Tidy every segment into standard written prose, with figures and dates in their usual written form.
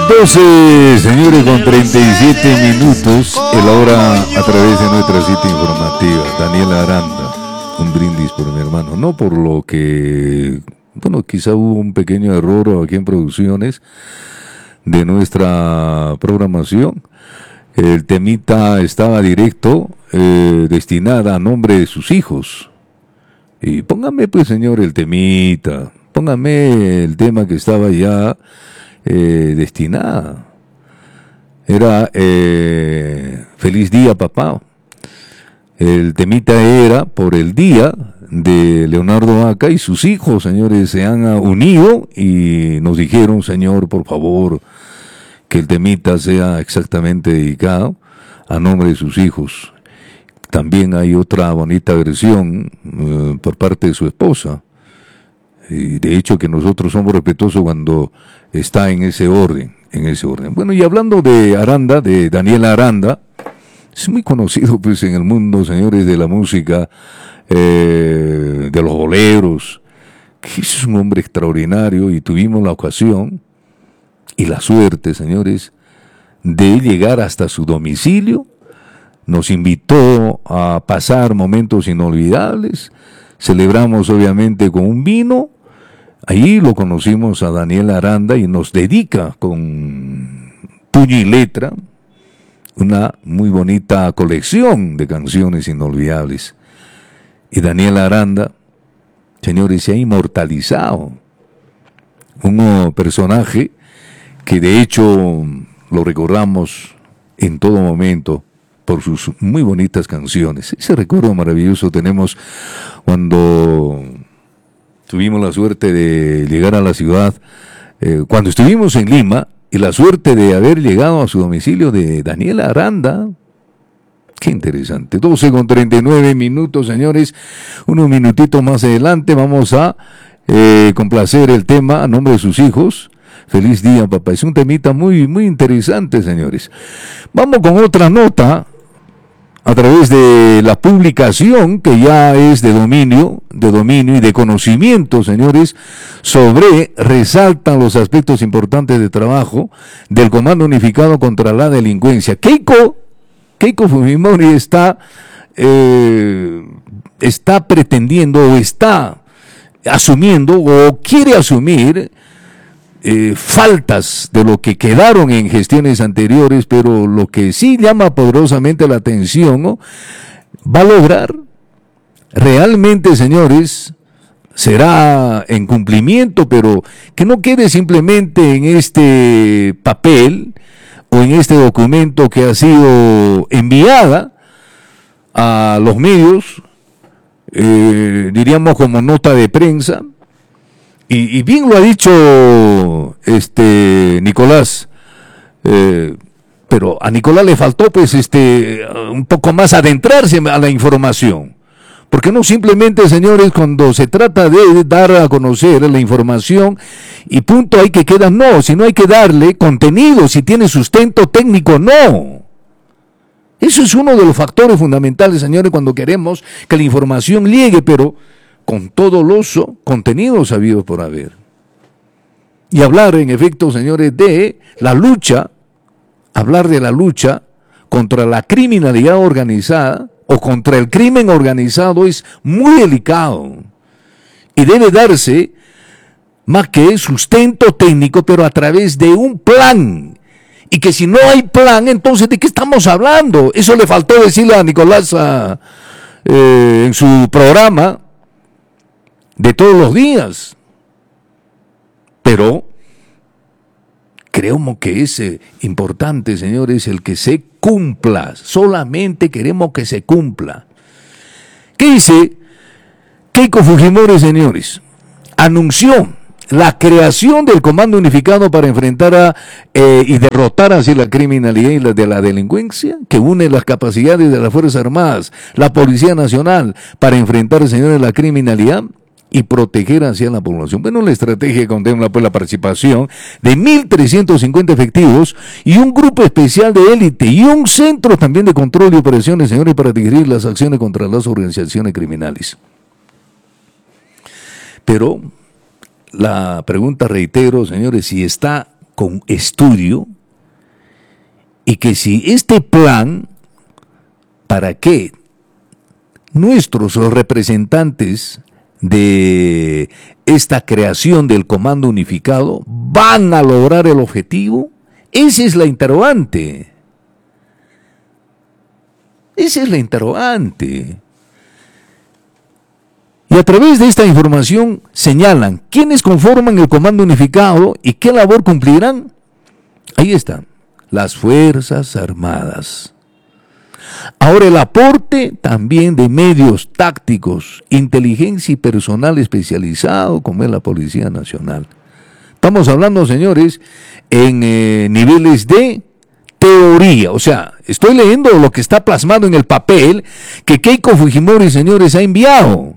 12, señores, con 37 minutos, el hora a través de nuestra cita informativa. Daniela Aranda, un brindis por mi hermano. No por lo que, bueno, quizá hubo un pequeño error aquí en producciones de nuestra programación. El temita estaba directo, destinada a nombre de sus hijos. Y póngame, pues, señor, el temita. Póngame el tema que estaba ya destinada. Era Feliz Día, Papá. El temita era por el día de Leonardo Vaca, y sus hijos, señores, se han unido y nos dijeron, señor, por favor, que el temita sea exactamente dedicado a nombre de sus hijos. También hay otra bonita versión por parte de su esposa. Y de hecho que nosotros somos respetuosos cuando está en ese orden, Bueno, y hablando de Aranda, de Daniela Aranda, es muy conocido, pues, en el mundo, señores, de la música, de los boleros, que es un hombre extraordinario, y tuvimos la ocasión y la suerte, señores, de llegar hasta su domicilio. Nos invitó a pasar momentos inolvidables. Celebramos, obviamente, con un vino. Ahí lo conocimos a Daniela Aranda, y nos dedica con puño y letra una muy bonita colección de canciones inolvidables. Y Daniela Aranda, señores, se ha inmortalizado. Un personaje que de hecho lo recordamos en todo momento por sus muy bonitas canciones. Ese recuerdo maravilloso tenemos cuando tuvimos la suerte de llegar a la ciudad, cuando estuvimos en Lima, y la suerte de haber llegado a su domicilio de Daniela Aranda. Qué interesante. 12 con 39 minutos, señores. Unos minutitos más adelante vamos a complacer el tema a nombre de sus hijos. Feliz Día, Papá. Es un temita muy, muy interesante, señores. Vamos con otra nota a través de la publicación que ya es de dominio y de conocimiento, señores, resaltan los aspectos importantes de trabajo del Comando Unificado contra la Delincuencia. Keiko Fujimori está pretendiendo, o está asumiendo, o quiere asumir faltas de lo que quedaron en gestiones anteriores, pero lo que sí llama poderosamente la atención, ¿no? Va a lograr realmente, señores, será en cumplimiento, pero que no quede simplemente en este papel o en este documento que ha sido enviada a los medios, diríamos como nota de prensa. Y bien lo ha dicho Nicolás, pero a Nicolás le faltó, pues, un poco más adentrarse a la información. Porque no simplemente, señores, cuando se trata de dar a conocer la información y punto, hay que quedar, no, sino hay que darle contenido, si tiene sustento técnico, no. Eso es uno de los factores fundamentales, señores, cuando queremos que la información llegue, pero con todos los contenidos habidos por haber. Y hablar, en efecto, señores, de la lucha, hablar de la lucha contra la criminalidad organizada o contra el crimen organizado es muy delicado. Y debe darse más que sustento técnico, pero a través de un plan. Y que si no hay plan, entonces, ¿de qué estamos hablando? Eso le faltó decirle a Nicolás en su programa de todos los días. Pero creemos que es importante, señores, el que se cumpla. Solamente queremos que se cumpla. ¿Qué dice Keiko Fujimori, señores? Anunció la creación del Comando Unificado para enfrentar y derrotar así la criminalidad y la de la delincuencia, que une las capacidades de las Fuerzas Armadas, la Policía Nacional, para enfrentar, señores, la criminalidad y proteger hacia la población. Bueno, la estrategia contempla, pues, la participación de 1.350 efectivos y un grupo especial de élite y un centro también de control y operaciones, señores, para dirigir las acciones contra las organizaciones criminales. Pero la pregunta, reitero, señores, si está con estudio, y que si este plan, para que nuestros representantes de esta creación del Comando Unificado van a lograr el objetivo, esa es la interrogante. Esa es la interrogante. Y a través de esta información señalan quiénes conforman el Comando Unificado y qué labor cumplirán. Ahí están, las Fuerzas Armadas. Ahora el aporte también de medios tácticos, inteligencia y personal especializado como es la Policía Nacional. Estamos hablando, señores, en niveles de teoría. O sea, estoy leyendo lo que está plasmado en el papel que Keiko Fujimori, señores, ha enviado.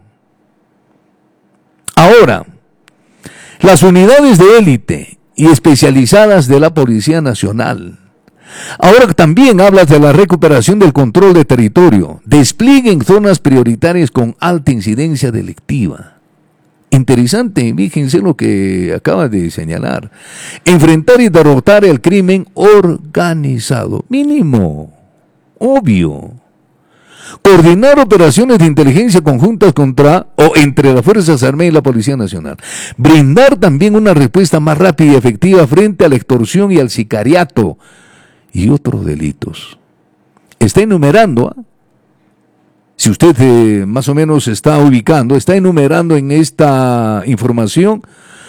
Ahora, las unidades de élite y especializadas de la Policía Nacional. Ahora también hablas de la recuperación del control de territorio, despliegue en zonas prioritarias con alta incidencia delictiva. Interesante, fíjense lo que acaba de señalar. Enfrentar y derrotar el crimen organizado, mínimo, obvio. Coordinar operaciones de inteligencia conjuntas contra o entre las Fuerzas Armadas y la Policía Nacional. Brindar también una respuesta más rápida y efectiva frente a la extorsión y al sicariato y otros delitos. Está enumerando, si usted más o menos está ubicando, está enumerando en esta información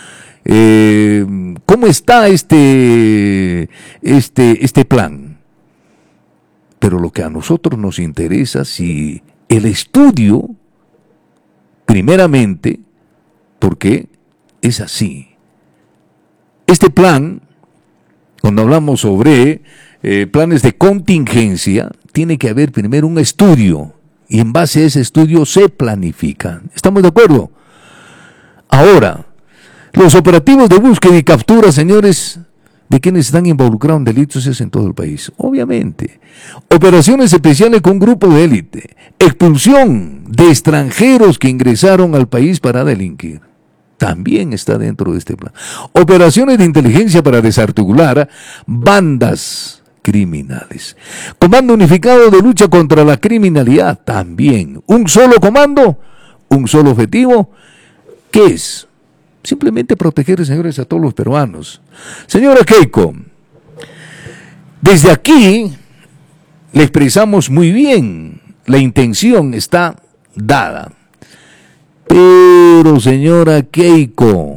cómo está este plan. Pero lo que a nosotros nos interesa, si el estudio, primeramente, porque es así. Este plan, cuando hablamos sobre planes de contingencia, tiene que haber primero un estudio, y en base a ese estudio se planifica. ¿Estamos de acuerdo? Ahora, los operativos de búsqueda y captura, señores, de quienes están involucrados en delitos es en todo el país, obviamente. Operaciones especiales con grupo de élite, expulsión de extranjeros que ingresaron al país para delinquir, también está dentro de este plan. Operaciones de inteligencia para desarticular bandas criminales. Comando unificado de lucha contra la criminalidad, también. Un solo comando, un solo objetivo, ¿qué es? Simplemente proteger, señores, a todos los peruanos. Señora Keiko, desde aquí le expresamos muy bien, la intención está dada. Pero, señora Keiko,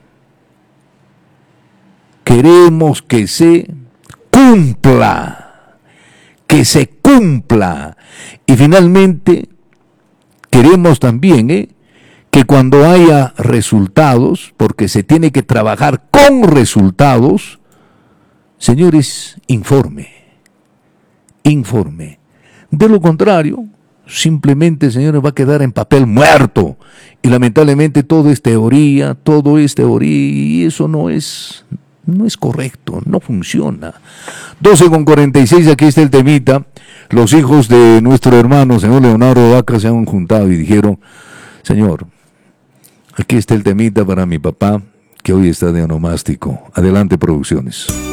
queremos que se cumpla, y finalmente queremos también, que cuando haya resultados, porque se tiene que trabajar con resultados, señores, informe. De lo contrario, simplemente, señores, va a quedar en papel muerto. Y lamentablemente todo es teoría, y eso no es correcto, no funciona. 12:46, aquí está el temita. Los hijos de nuestro hermano, señor Leonardo Vaca, se han juntado y dijeron, señor, aquí está el temita para mi papá, que hoy está de onomástico. Adelante, producciones.